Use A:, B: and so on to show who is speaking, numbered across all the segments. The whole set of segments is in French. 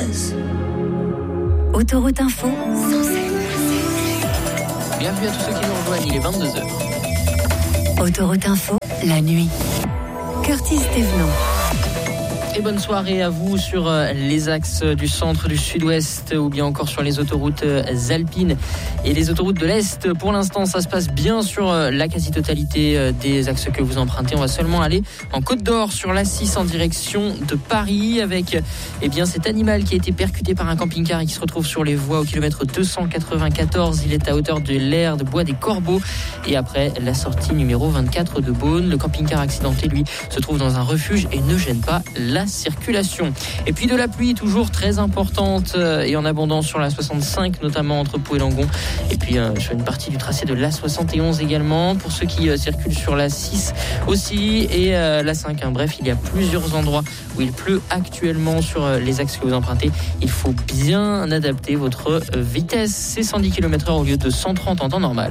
A: buzz. Autoroute Info.
B: Bienvenue à tous ceux qui nous rejoignent, il est 22h.
A: Autoroute Info, la nuit. Curtis Thévenot.
B: Et bonne soirée à vous sur les axes du centre, du sud-ouest ou bien encore sur les autoroutes alpines et les autoroutes de l'Est. Pour l'instant, ça se passe bien sur la quasi-totalité des axes que vous empruntez. On va seulement aller en Côte d'Or sur l'A6 en direction de Paris avec cet animal qui a été percuté par un camping-car et qui se retrouve sur les voies au kilomètre 294. Il est à hauteur de l'aire de Bois des Corbeaux et après la sortie numéro 24 de Beaune. Le camping-car accidenté, lui, se trouve dans un refuge et ne gêne pas la circulation. Et puis de la pluie toujours très importante et en abondance sur la 65, notamment entre Pau et Langon. Et puis sur une partie du tracé de l'A71 également. Pour ceux qui circulent sur la 6 aussi et la 5. Bref, il y a plusieurs endroits où il pleut actuellement sur les axes que vous empruntez. Il faut bien adapter votre vitesse. C'est 110 km/h au lieu de 130 en temps normal.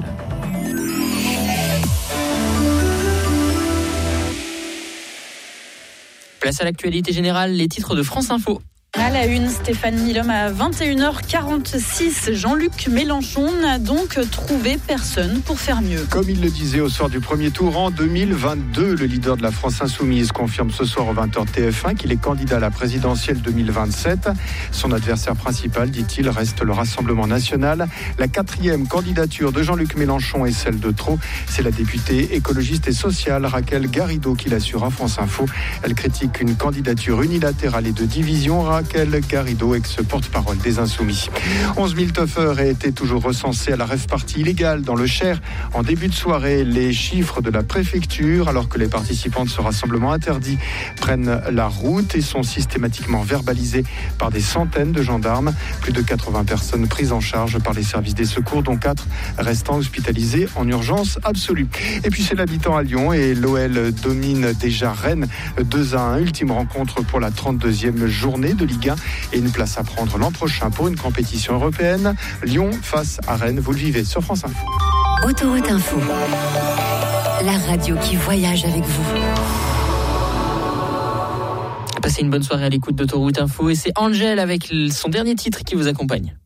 B: Place à l'actualité générale, les titres de France Info.
C: À la une, Stéphane Milhomme à 21h46. Jean-Luc Mélenchon n'a donc trouvé personne pour faire mieux.
D: Comme il le disait au soir du premier tour en 2022, le leader de la France Insoumise confirme ce soir aux 20h TF1 qu'il est candidat à la présidentielle 2027. Son adversaire principal, dit-il, reste le Rassemblement national. La 4e candidature de Jean-Luc Mélenchon est celle de trop. C'est la députée écologiste et sociale Raquel Garrido qui l'assure à France Info. Elle critique une candidature unilatérale et de division. Raquel Garrido, ex-porte-parole des Insoumis. 11 000 teufeurs étaient toujours recensés à la rave-party illégale dans le Cher. En début de soirée, les chiffres de la préfecture, alors que les participants de ce rassemblement interdit prennent la route et sont systématiquement verbalisés par des centaines de gendarmes. Plus de 80 personnes prises en charge par les services des secours, dont 4 restant hospitalisés en urgence absolue. Et puis c'est l'habitant à Lyon et l'OL domine déjà Rennes 2-1. Ultime rencontre pour la 32e journée de Ligue 1 et une place à prendre l'an prochain pour une compétition européenne. Lyon face à Rennes, vous le vivez sur France Info.
A: Autoroute Info, la radio qui voyage avec vous.
B: Passez une bonne soirée à l'écoute d'Autoroute Info et c'est Angèle avec son dernier titre qui vous accompagne.